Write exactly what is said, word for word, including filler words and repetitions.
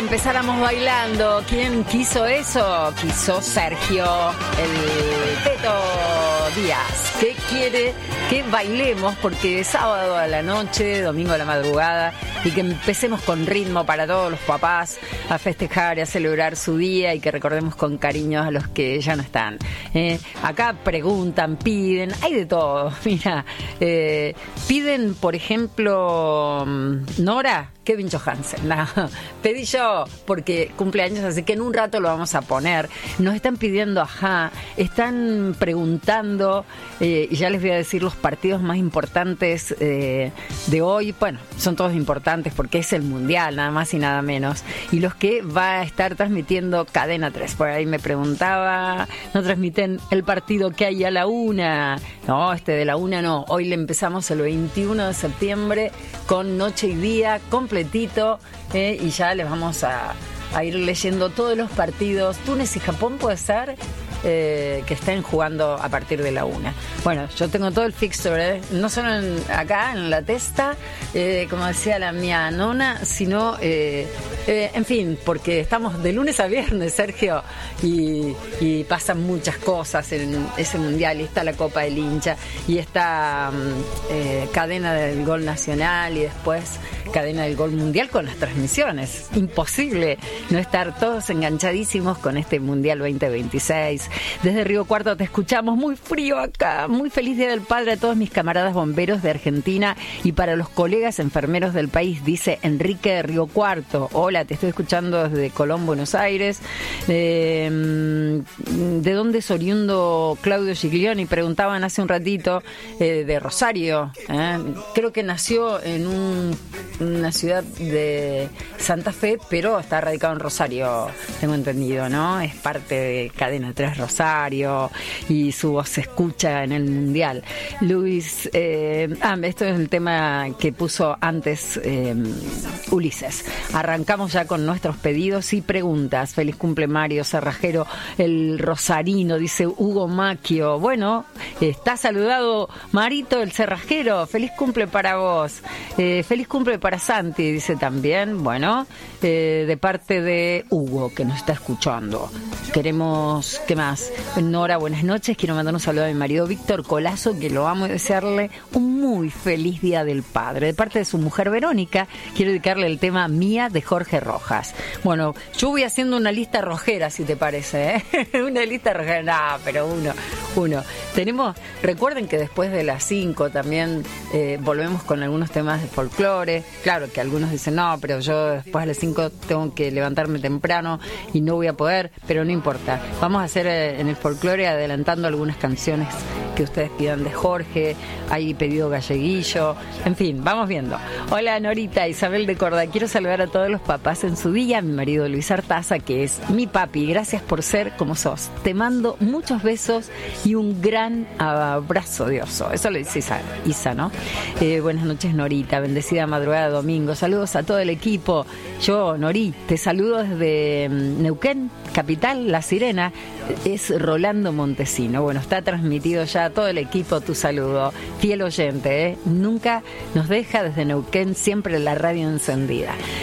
empezáramos bailando. ¿Quién quiso eso? Quiso Sergio, el Teto Díaz, que quiere que bailemos porque es sábado a la noche, domingo a la madrugada, y que empecemos con ritmo para todos los papás a festejar y a celebrar su día, y que recordemos con cariño a los que ya no están. Eh, acá preguntan, piden, hay de todo. Mira, eh, piden, por ejemplo, Nora, Kevin Johansen. No, pedí yo porque cumpleaños, así que en un rato lo vamos a poner. Nos están pidiendo Ajá, están preguntando, eh, y ya les voy a decir los partidos más importantes eh, de hoy. Bueno, son todos importantes porque es el Mundial, nada más y nada menos. Y los que va a estar transmitiendo Cadena tres. Por ahí me preguntaba, ¿no transmiten el partido que hay a la una? No, este de la una no. Hoy le empezamos el veintiuno de septiembre con Noche y Día completito, eh, y ya les vamos a, a ir leyendo todos los partidos. Túnez y Japón puede ser eh, que estén jugando a partir de la una. Bueno, yo tengo todo el fixture, eh, no solo en, acá en la testa, eh, como decía la mía nona, sino eh, eh, en fin, porque estamos de lunes a viernes, Sergio, y, y pasan muchas cosas en ese mundial, y está la Copa del Hincha, y está eh, cadena del gol nacional, y después cadena del gol mundial con las transmisiones. Imposible no estar todos enganchadísimos con este mundial veinte veintiséis. Desde Río Cuarto te escuchamos, muy frío acá. Muy feliz Día del Padre a todos mis camaradas bomberos de Argentina y para los colegas enfermeros del país, dice Enrique de Río Cuarto. Hola, te estoy escuchando desde Colón, Buenos Aires. Eh, ¿De dónde es oriundo Claudio Giglioni? Preguntaban hace un ratito. Eh, de Rosario. Eh. Creo que nació en un una ciudad de Santa Fe, pero está radicado en Rosario, tengo entendido, ¿no? Es parte de Cadena tres Rosario y su voz se escucha en el Mundial. Luis, eh, ah, esto es el tema que puso antes eh, Ulises. Arrancamos ya con nuestros pedidos y preguntas. Feliz cumple Mario Cerrajero, el rosarino, dice Hugo Maquio. Bueno, está saludado Marito, el cerrajero. Feliz cumple para vos. Eh, feliz cumple para Santi, dice también, bueno, eh, de parte de Hugo, que nos está escuchando. Queremos, ¿qué más? Nora, buenas noches, quiero mandar un saludo a mi marido Víctor Colazo, que lo amo, y desearle un muy feliz Día del Padre. De parte de su mujer Verónica, quiero dedicarle el tema Mía de Jorge Rojas. Bueno, yo voy haciendo una lista rojera, si te parece, ¿eh? Una lista rojera, no, pero uno, uno. Tenemos, recuerden que después de las cinco también eh, volvemos con algunos temas de folclore. Claro que algunos dicen, no, pero yo después de las cinco tengo que levantarme temprano y no voy a poder, pero no importa. Vamos a hacer eh, en el folclore adelantando algunas canciones que ustedes pidan de Jorge, hay pedido galleguillo, en fin, vamos viendo. Hola Norita, Isabel de Corda, quiero saludar a todos los papás en su día, mi marido Luis Artaza, que es mi papi, gracias por ser como sos. Te mando muchos besos y un gran abrazo de oso. Eso lo dice Isa, Isa ¿no? Eh, buenas noches Norita, bendecida madrugada de domingo, saludos a todo el equipo. Yo, Nori, te saludo desde Neuquén, capital, La Sirena, es Rolando Montesino. Bueno, está transmitido ya a todo el equipo tu saludo, fiel oyente, ¿eh? Nunca nos deja desde Neuquén, siempre la radio encendida.